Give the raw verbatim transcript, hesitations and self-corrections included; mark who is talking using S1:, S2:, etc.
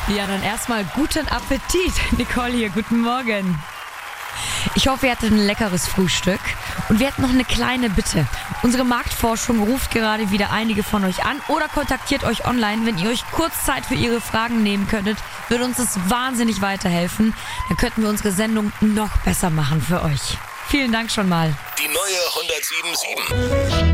S1: Ja, dann erstmal guten Appetit. Nicole hier, guten Morgen. Ich hoffe, ihr hattet ein leckeres Frühstück. Und wir hatten noch eine kleine Bitte. Unsere Marktforschung ruft gerade wieder einige von euch an oder kontaktiert euch online. Wenn ihr euch kurz Zeit für ihre Fragen nehmen könntet, würde uns das wahnsinnig weiterhelfen. Dann könnten wir unsere Sendung noch besser machen für euch. Vielen Dank schon mal.
S2: Die neue hundertsieben Komma sieben.